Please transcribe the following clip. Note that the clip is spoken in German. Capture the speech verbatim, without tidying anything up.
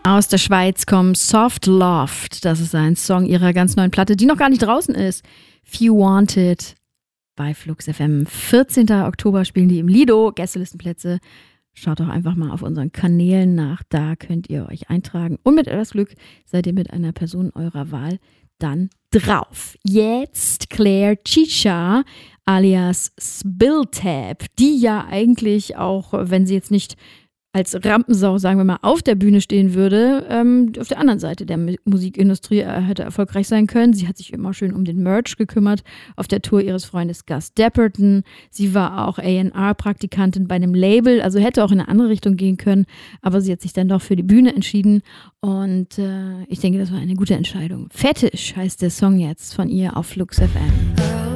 Aus der Schweiz kommt Soft Loft. Das ist ein Song ihrer ganz neuen Platte, die noch gar nicht draußen ist. Few Wanted bei Flux F M. vierzehnten Oktober spielen die im Lido. Gästelistenplätze. Schaut doch einfach mal auf unseren Kanälen nach. Da könnt ihr euch eintragen. Und mit etwas Glück seid ihr mit einer Person eurer Wahl dann drauf. Jetzt Claire Chicha alias Spilltap, die ja eigentlich auch, wenn sie jetzt nicht als Rampensau, sagen wir mal, auf der Bühne stehen würde, ähm, auf der anderen Seite der M- Musikindustrie äh, hätte erfolgreich sein können. Sie hat sich immer schön um den Merch gekümmert auf der Tour ihres Freundes Gus Dapperton. Sie war auch A and R-Praktikantin bei einem Label, also hätte auch in eine andere Richtung gehen können, aber sie hat sich dann doch für die Bühne entschieden und äh, ich denke, das war eine gute Entscheidung. Fetisch heißt der Song jetzt von ihr auf Flux F M.